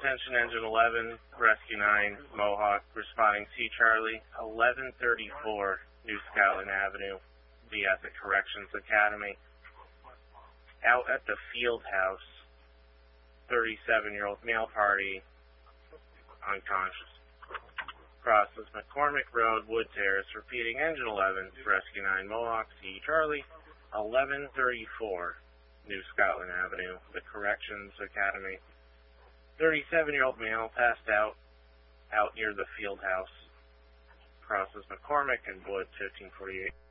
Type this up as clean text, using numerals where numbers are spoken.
attention, Engine 11, Rescue 9, Mohawk, responding C. Charlie, 1134 New Scotland Avenue, the Ethic Corrections Academy. Out at the field house, 37-year-old male party, unconscious. Crosses McCormick Road, Wood Terrace, repeating Engine 11, Rescue 9, Mohawk, C. Charlie, 1134 New Scotland Avenue, the Corrections Academy. 37-year-old male passed out near the field house. Crosses McCormick and Wood, 1548.